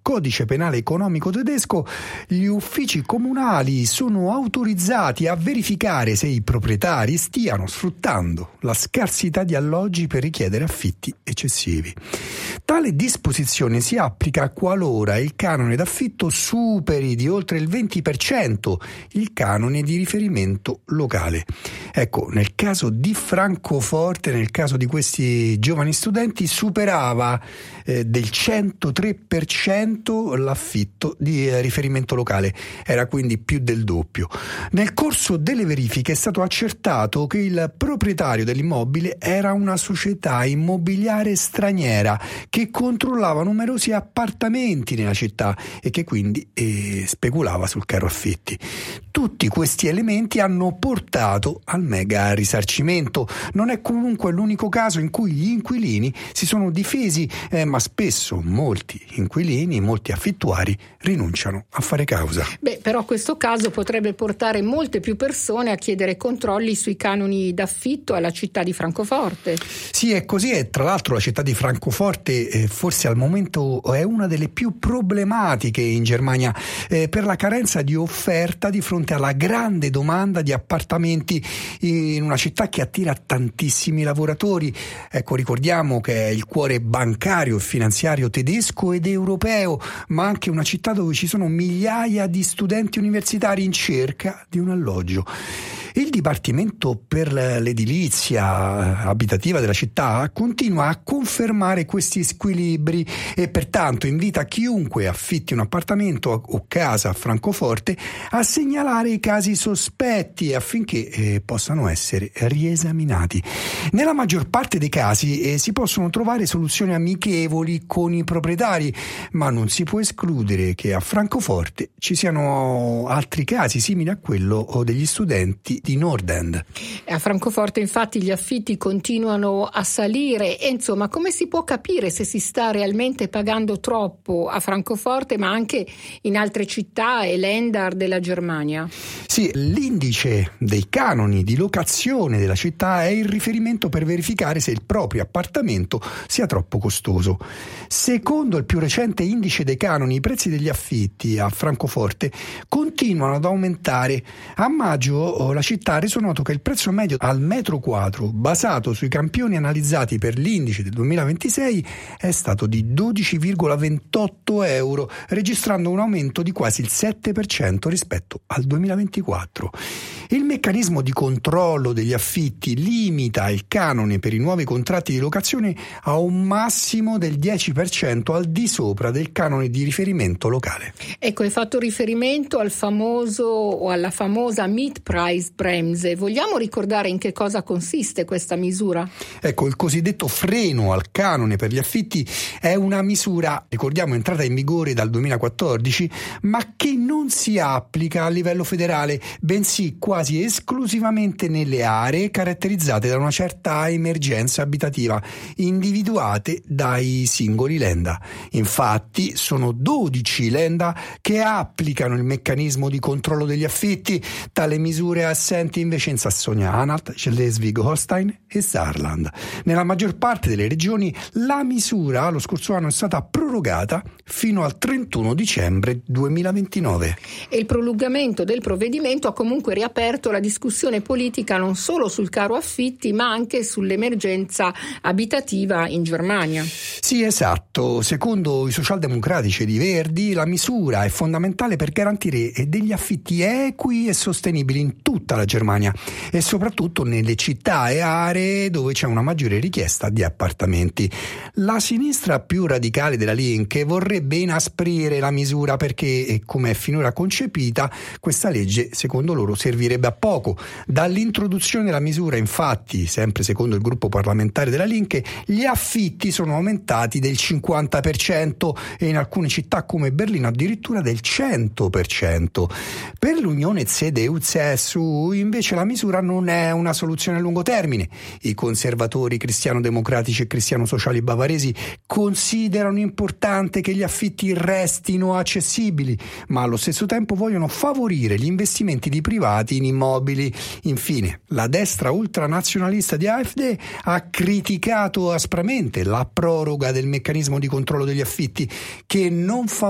codice penale economico tedesco, gli uffici comunali sono autorizzati a verificare se i proprietari stiano sfruttando la scarsità di alloggi per richiedere affitti eccessivi. Tale disposizione si applica qualora il canone d'affitto superi di oltre il 20% il canone di riferimento locale. Ecco, nel caso di Francoforte, nel caso di questi giovani studenti, superava del 103% l'affitto di riferimento locale, era quindi più del doppio. Nel corso delle verifiche è stato accertato che il proprietario dell'immobile era una società immobiliare straniera che controllava numerosi appartamenti nella città e che quindi speculava sul caro affitti. Tutti questi elementi hanno portato al mega risarcimento. Non è comunque l'unico caso in cui gli inquilini si sono difesi, ma spesso molti inquilini, molti affittuari rinunciano a fare causa. Però questo caso potrebbe portare molte più persone a chiedere controlli sui canoni d'affitto alla città di Francoforte. Sì, è così, e tra l'altro la città di Francoforte forse al momento è una delle più problematiche in Germania per la carenza di offerta di fronte alla grande domanda di appartamenti in una città che attira tantissimi lavoratori. Ecco, ricordiamo che è il cuore bancario e finanziario tedesco ed europeo, ma anche una città dove ci sono migliaia di studenti universitari in cerca di un alloggio. Il Dipartimento per l'edilizia abitativa della città continua a confermare questi squilibri e pertanto invita chiunque affitti un appartamento o casa a Francoforte a segnalare i casi sospetti affinché possano essere riesaminati. Nella maggior parte dei casi si possono trovare soluzioni amichevoli con i proprietari, ma non si può escludere che a Francoforte ci siano altri casi simili a quello degli studenti di Nordend. A Francoforte infatti gli affitti continuano a salire e insomma come si può capire se si sta realmente pagando troppo a Francoforte ma anche in altre città e Länder della Germania? Sì, l'indice dei canoni di locazione della città è il riferimento per verificare se il proprio appartamento sia troppo costoso. Secondo il più recente indice dei canoni, i prezzi degli affitti a Francoforte continuano ad aumentare. A maggio la città ha reso noto che il prezzo medio al metro quadro, basato sui campioni analizzati per l'indice del 2026, è stato di 12,28 euro, registrando un aumento di quasi il 7% rispetto al 2024. Il meccanismo di controllo degli affitti limita il canone per i nuovi contratti di locazione a un massimo del 10% al di sopra del canone di riferimento locale. Ecco, hai fatto riferimento al famoso o alla famosa Mietpreisbremse. Vogliamo ricordare in che cosa consiste questa misura? Ecco, il cosiddetto freno al canone per gli affitti è una misura, ricordiamo, entrata in vigore dal 2014, ma che non si applica a livello federale, bensì quasi esclusivamente nelle aree caratterizzate da una certa emergenza abitativa, individuate dai singoli Länder. Infatti, sono 12 Länder che applicano il meccanismo di controllo degli affitti. Tale misura è assente invece in Sassonia-Anhalt, Schleswig-Holstein e Saarland. Nella maggior parte delle regioni la misura lo scorso anno è stata prorogata fino al 31 dicembre 2029. E il prolungamento del provvedimento ha comunque riaperto la discussione politica non solo sul caro affitti ma anche sull'emergenza abitativa in Germania. Sì, esatto. Secondo i socialdemocratici ed i Verdi la misura è fondamentale per garantire degli affitti equi e sostenibili in tutta la Germania e soprattutto nelle città e aree dove c'è una maggiore richiesta di appartamenti. La sinistra più radicale della Linke vorrebbe inasprire la misura perché, come è finora concepita, questa legge secondo loro servirebbe a poco. Dall'introduzione della misura, infatti, sempre secondo il gruppo parlamentare della Linke, gli affitti sono aumentati del 50% e in alcune città come Berlino addirittura del 100%. Per l'Unione CDU-CSU invece la misura non è una soluzione a lungo termine. I conservatori cristiano-democratici e cristiano-sociali bavaresi considerano importante che gli affitti restino accessibili, ma allo stesso tempo vogliono favorire gli investimenti di privati in immobili. Infine, la destra ultranazionalista di AfD ha criticato aspramente la proroga del meccanismo di controllo degli affitti che non